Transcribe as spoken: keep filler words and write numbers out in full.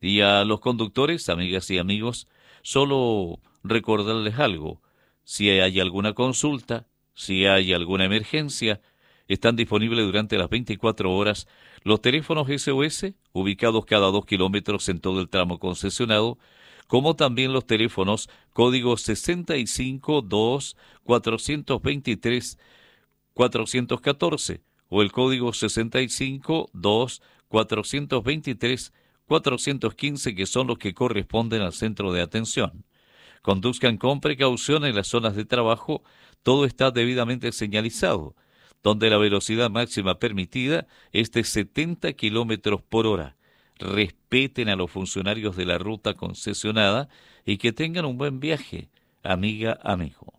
Y a los conductores, amigas y amigos, solo recordarles algo. Si hay alguna consulta, si hay alguna emergencia, están disponibles durante las veinticuatro horas los teléfonos S O S, ubicados cada dos kilómetros en todo el tramo concesionado, como también los teléfonos código sesenta y cinco dos cuatrocientos veintitrés cuatrocientos catorce o el código sesenta y cinco dos cuatrocientos veintitrés cuatrocientos quince, que son los que corresponden al centro de atención. Conduzcan con precaución en las zonas de trabajo, todo está debidamente señalizado, donde la velocidad máxima permitida es de setenta kilómetros por hora. Respeten a los funcionarios de la ruta concesionada y que tengan un buen viaje, amiga, amigo.